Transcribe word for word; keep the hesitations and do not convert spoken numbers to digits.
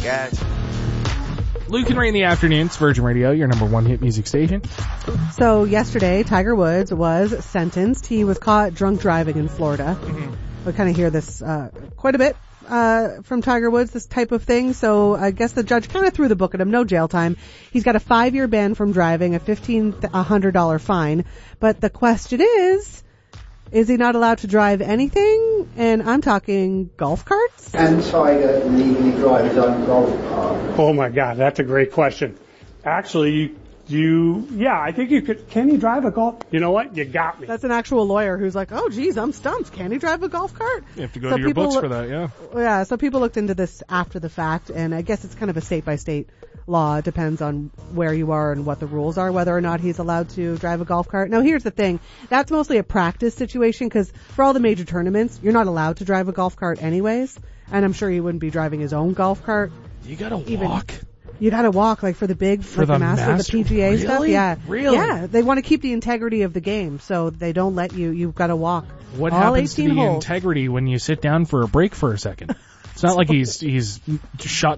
gas. Luke and Ray in the afternoons, Virgin Radio, your number one hit music station. So yesterday, Tiger Woods was sentenced. He was caught drunk driving in Florida. Mm-hmm. We kind of hear this uh, quite a bit uh, from Tiger Woods, this type of thing. So I guess the judge kind of threw the book at him. No jail time. He's got a five-year ban from driving, a fifteen hundred dollars fine. But the question is, is he not allowed to drive anything? And I'm talking golf carts? Can Tiger legally drive his own golf cart? Oh my God, that's a great question. Actually, you, you, yeah, I think you could. Can he drive a golf? You know what? You got me. That's an actual lawyer who's like, oh geez, I'm stumped. Can he drive a golf cart? You have to go So to your people books look- for that, yeah. Yeah, so people looked into this after the fact, and I guess it's kind of a state-by-state law. It depends on where you are and what the rules are, whether or not he's allowed to drive a golf cart. Now, here's the thing. That's mostly a practice situation, because for all the major tournaments, you're not allowed to drive a golf cart anyways, and I'm sure he wouldn't be driving his own golf cart. You gotta Even- walk. You gotta walk, like for the big, For like the, the master, master- the P G A stuff. Really? Yeah. Really? Yeah, they want to keep the integrity of the game, so they don't let you, you've gotta walk. What all happens to eighteen the holes. integrity when you sit down for a break for a second? It's not like he's he's shot